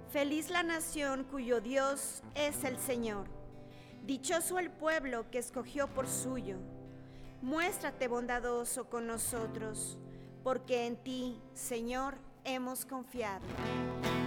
Feliz la nación cuyo Dios es el Señor. Dichoso el pueblo que escogió por suyo. Muéstrate bondadoso con nosotros, porque en ti, Señor, hemos confiado.